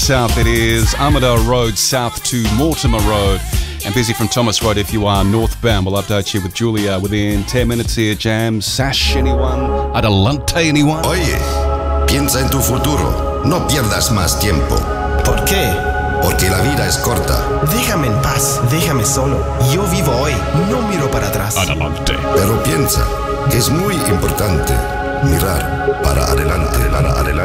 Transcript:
south. It is Armidale Road south to Mortimer Road, and busy from Thomas Road if you are northbound. We'll update you with Julia within 10 minutes here. Jam, Sash, anyone? Adelante, anyone? Oye, piensa en tu futuro. No pierdas más tiempo. ¿Por qué? Porque la vida es corta. Déjame en paz, déjame solo. Yo vivo hoy, no miro para atrás. Adelante. Pero piensa que es muy importante mirar para adelante,